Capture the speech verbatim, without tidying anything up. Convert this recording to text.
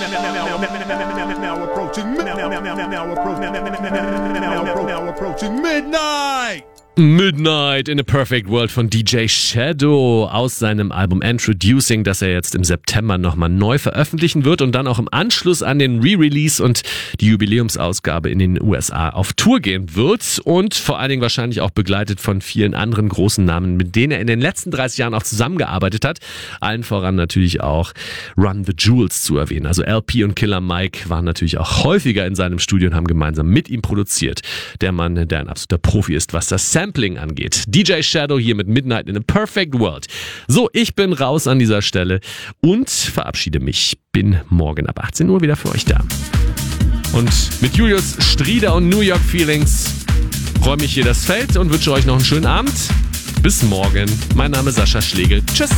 Now approaching, now, now, now, now, now approaching, now approaching midnight. Midnight in a Perfect World von D J Shadow aus seinem Album Introducing, das er jetzt im September nochmal neu veröffentlichen wird und dann auch im Anschluss an den Re-Release und die Jubiläumsausgabe in den U S A auf Tour gehen wird und vor allen Dingen wahrscheinlich auch begleitet von vielen anderen großen Namen, mit denen er in den letzten dreißig Jahren auch zusammengearbeitet hat. Allen voran natürlich auch Run the Jewels zu erwähnen. Also L P und Killer Mike waren natürlich auch häufiger in seinem Studio und haben gemeinsam mit ihm produziert. Der Mann, der ein absoluter Profi ist, was das Sampling angeht. D J Shadow hier mit Midnight in a Perfect World. So, ich bin raus an dieser Stelle und verabschiede mich. Bin morgen ab achtzehn Uhr wieder für euch da. Und mit Julius Strieder und New York Feelings räume ich hier das Feld und wünsche euch noch einen schönen Abend. Bis morgen. Mein Name ist Sascha Schlegel. Tschüss.